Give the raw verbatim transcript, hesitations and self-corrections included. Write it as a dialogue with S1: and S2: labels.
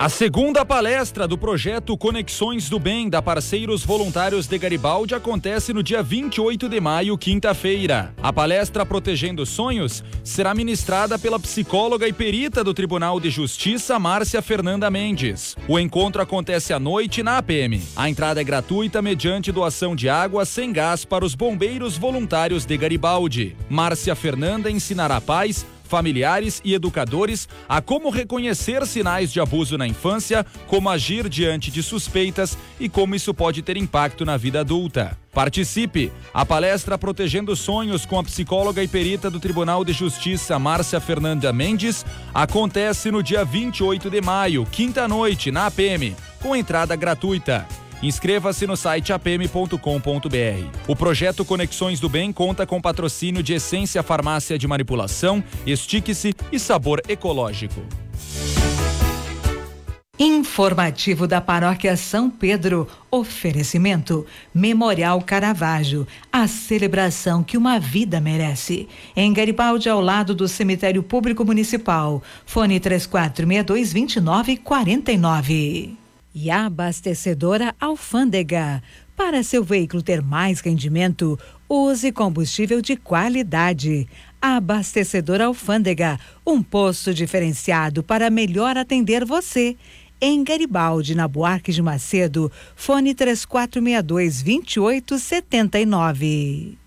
S1: A segunda palestra do projeto Conexões do Bem da Parceiros Voluntários de Garibaldi acontece no dia vinte e oito de maio, quinta-feira. A palestra Protegendo Sonhos será ministrada pela psicóloga e perita do Tribunal de Justiça, Márcia Fernanda Mendes. O encontro acontece à noite na A P M. A entrada é gratuita mediante doação de água sem gás para os bombeiros voluntários de Garibaldi. Márcia Fernanda ensinará pais, familiares e educadores a como reconhecer sinais de abuso na infância, como agir diante de suspeitas e como isso pode ter impacto na vida adulta. Participe! A palestra Protegendo Sonhos com a psicóloga e perita do Tribunal de Justiça, Márcia Fernanda Mendes, acontece no dia vinte e oito de maio, quinta-noite, na A P M, com entrada gratuita. Inscreva-se no site a p m ponto com ponto b r. O projeto Conexões do Bem conta com patrocínio de Essência Farmácia de Manipulação, Estique-se e Sabor Ecológico.
S2: Informativo da Paróquia São Pedro. Oferecimento Memorial Caravaggio, a celebração que uma vida merece. Em Garibaldi, ao lado do Cemitério Público Municipal. Fone três quatro seis dois, dois nove quatro nove. E a abastecedora Alfândega. Para seu veículo ter mais rendimento, use combustível de qualidade. A abastecedora Alfândega, um posto diferenciado para melhor atender você. Em Garibaldi, na Buarque de Macedo, fone três quatro seis dois, dois oito sete nove.